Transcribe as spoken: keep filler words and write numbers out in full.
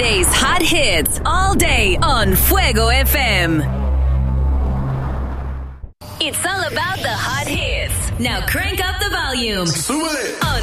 Friday's hot hits all day on Fuego F M. It's all about the hot hits. Now crank up the volume. Súbele. On